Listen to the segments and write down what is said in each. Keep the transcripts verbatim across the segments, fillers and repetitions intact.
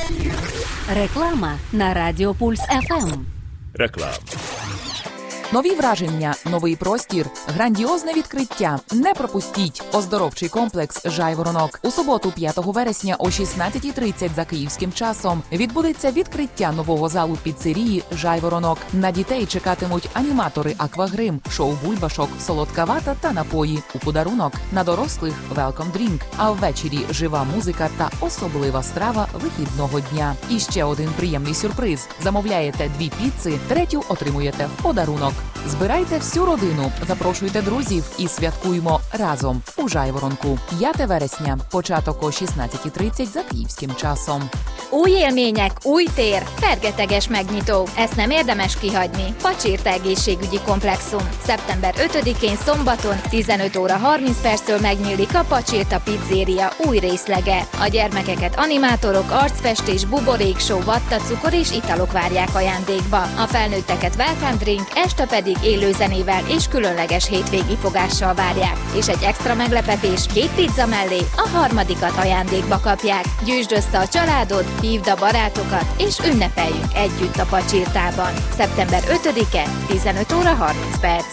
Реклама на Радіо Пульс еф ем. Реклама. Нові враження, новий простір, грандіозне відкриття. Не пропустіть! Оздоровчий комплекс «Жайворонок». У суботу, п'ятого вересня о шістнадцятій тридцять за київським часом відбудеться відкриття нового залу піцерії «Жайворонок». На дітей чекатимуть аніматори «Аквагрим», шоу «Бульбашок», солодка вата та напої. У подарунок на дорослих «Welcome Drink», а ввечері жива музика та особлива страва вихідного дня. І ще один приємний сюрприз. Замовляєте дві піци, третю отримуєте в подарунок. Збирайте всю родину, запрошуйте друзів і святкуємо разом у Жайворонку. п'ятого вересня, початок о шістнадцятій тридцять за kyievszkim часом. Új élmények, új tér, fergeteges megnyitó. Ezt nem érdemes kihagyni. Pacsirta egészségügyi komplexum. szeptember ötödikén szombaton tizenöt óra harminc perctől megnyílik a Pacsirta pizzéria új részlege. A gyermekeket animátorok, arcfestés, buborékshow, vattacukor és italok várják ajándékba. A felnőtteket welcome drink, este pedig élőzenével és különleges hétvégi fogással várják. És egy extra meglepetés, két pizza mellé a harmadikat ajándékba kapják. Gyűjtsd össze a családod, hívd a barátokat, és ünnepeljünk együtt a Pacsirtában. szeptember ötödike, tizenöt óra harminc perc.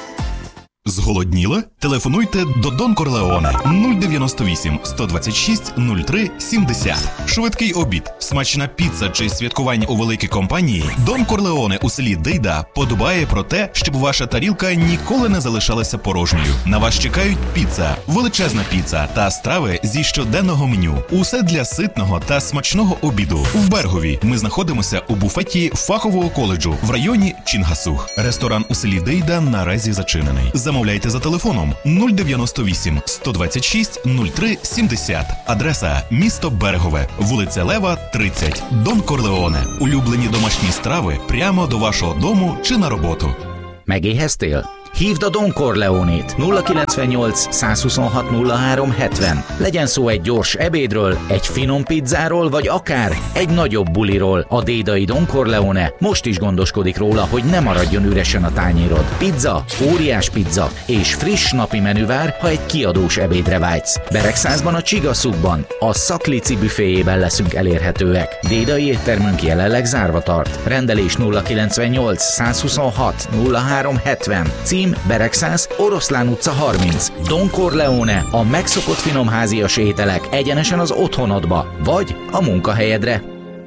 Зголодніли? Телефонуйте до Дон Корлеоне нуль дев'яносто вісім сто двадцять шість нуль три сімдесят. Швидкий обід, смачна піца чи святкування у великій компанії. Дон Корлеоне у селі Дейда подбає про те, щоб ваша тарілка ніколи не залишалася порожньою. На вас чекають піца, величезна піца та страви зі щоденного меню. Усе для ситного та смачного обіду. В Бергові ми знаходимося у буфеті фахового коледжу в районі Чінгасух. Ресторан у селі Дейда наразі зачинений. Замовляйте за телефоном нуль дев'яносто вісім сто двадцять шість нуль три сімдесят. Адреса – місто Берегове, вулиця Лева, тридцять. Дон Корлеоне. Улюблені домашні страви прямо до вашого дому чи на роботу. Megéheztél? Hívd a Don Corleone-t nulla kilencvennyolc százhuszonhat nulla három hetven. Legyen szó egy gyors ebédről, egy finom pizzáról, vagy akár egy nagyobb buliról. A dédai Don Corleone most is gondoskodik róla, hogy ne maradjon üresen a tányérod. Pizza, óriás pizza és friss napi menü vár, ha egy kiadós ebédre vágysz. Beregszázban a Csigaszukban, a Szaklici büféjében leszünk elérhetőek. Dédai éttermünk jelenleg zárva tart. Rendelés nulla kilencvennyolc százhuszonhat nulla három hetven. Cím Beregszász, Oroszlán utca harminc. Don Corleone, a megszokott finomházias ételek egyenesen az otthonodba, vagy a munkahelyedre.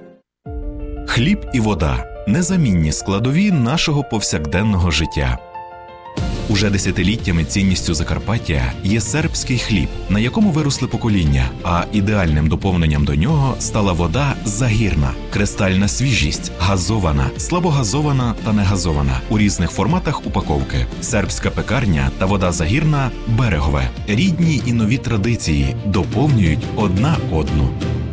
Хліб і вода – незамінні складові нашого повсякденного життя. Уже десятиліттями цінністю Закарпаття є сербський хліб, на якому виросли покоління, а ідеальним доповненням до нього стала вода загірна, кристальна свіжість, газована, слабогазована та негазована у різних форматах упаковки. Сербська пекарня та вода загірна – Берегове. Рідні і нові традиції доповнюють одна одну.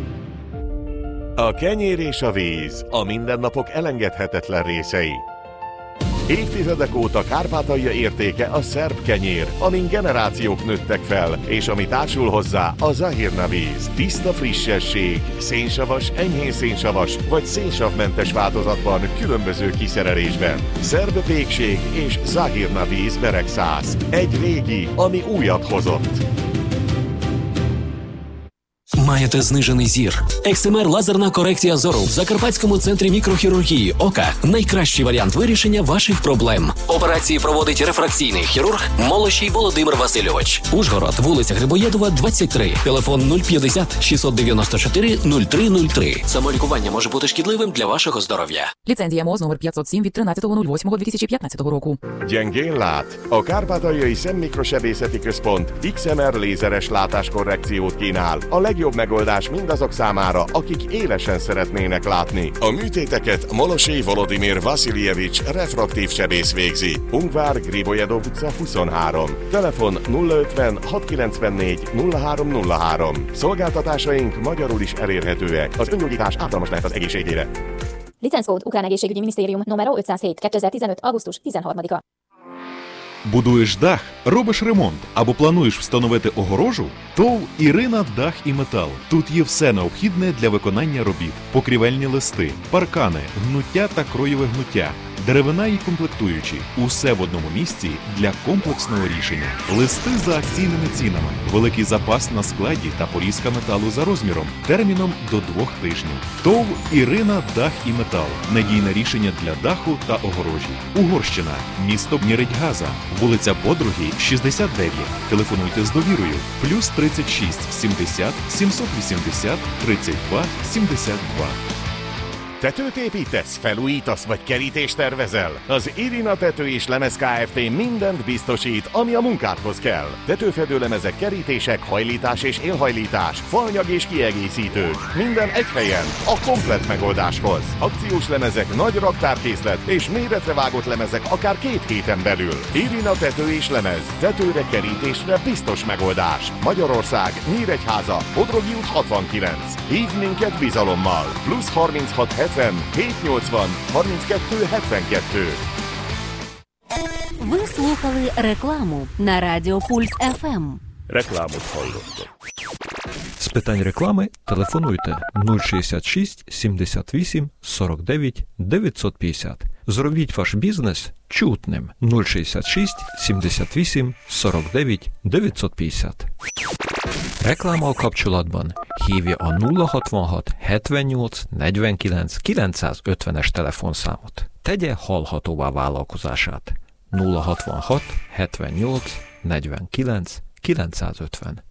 A kenyér és a víz, a mindennapok elengedhetetlen részei. Évtizedek óta Kárpátalja értéke a szerb kenyér, amin generációk nőttek fel, és ami társul hozzá a Zahirna víz. Tiszta frissesség, szénsavas, enyhén szénsavas vagy szénsavmentes változatban, különböző kiszerelésben. Szerb pékség és Zahirna víz Beregszász. Egy régi, ami újat hozott. Маєте знижений зір? екс ем ар лазерна корекція зору в Закарпатському центрі мікрохірургії ока – найкращий варіант вирішення ваших проблем. Операції проводить рефракційний хірург Молощій Володимир Васильович. Ужгород, вулиця Грибоєдова, двадцять три. Телефон нуль п'ятдесят шістсот дев'яносто чотири нуль три нуль три. Самолікування може бути шкідливим для вашого здоров'я. Ліцензія МОЗ номер п'ятсот сім від тринадцятого лютого дві тисячі п'ятнадцятого року. Gyengén lát? A Kárpátaljai Szemmikrosebészeti Központ iksz em er lézeres látáskorrekciót kínál. A legjobb megoldás mindazok számára, akik élesen szeretnének látni. A műtéteket Molosey Volodymyr Vasiljevics refraktív sebész végzi. Ungvár, Gribojedov utca huszonhárom. Telefon nulla ötven hatszázkilencvennégy nulla három nulla három. Szolgáltatásaink magyarul is elérhetőek. Az öngyógyítás ártalmas lehet az egészségére. Licenckód Ukrán Egészségügyi Minisztérium numero ötszázhét kétezer-tizenöt augusztus tizenharmadika. Будуєш дах, робиш ремонт або плануєш встановити огорожу? ТОВ «Ірина Дах і Метал». Тут є все необхідне для виконання робіт. Покрівельні листи, паркани, гнуття та кроєве гнуття, деревина і комплектуючі. Усе в одному місці для комплексного рішення. Листи за акційними цінами. Великий запас на складі та порізка металу за розміром. Терміном до двох тижнів. ТОВ «Ірина. Дах і метал». Надійне рішення для даху та огорожі. Угорщина. Місто Нєредьгаза. Вулиця Подруги, шістдесят дев'ять. Телефонуйте з довірою. Плюс тридцять шість сімдесят сімсот вісімдесят тридцять два сімдесят два. Tetőt építesz, felújítasz vagy kerítést tervezel? Az Irina Tető és Lemez Kft. Mindent biztosít, ami a munkádhoz kell. Tetőfedőlemezek, kerítések, hajlítás és élhajlítás, faanyag és kiegészítők. Minden egy helyen, a komplett megoldáshoz. Akciós lemezek, nagy raktárkészlet és méretre vágott lemezek akár két héten belül. Irina Tető és Lemez. Tetőre, kerítésre biztos megoldás. Magyarország, Nyíregyháza, Bodrogi út hatvankilenc. Hívj minket bizalommal. Plusz harminchat hetven hét nyolcvan harminckettő hetvenkettő. Ви слухали рекламу на Радіо Пульс еф ем. Рекламу hallottak. З питань реклами телефонуйте нуль шістдесят шість сімдесят вісім сорок дев'ять дев'ятсот п'ятдесят. Зробіть ваш бізнес чутним. нуль шістдесят шість сімдесят вісім сорок дев'ять дев'ятсот п'ятдесят. Reklám kapcsolatban hívja a nulla hatvanhat hetvennyolc negyvenkilenc kilencszázötvenes telefonszámot. Tegye hallhatóvá vállalkozását. nulla hatvanhat hetvennyolc negyvenkilenc kilencszázötven.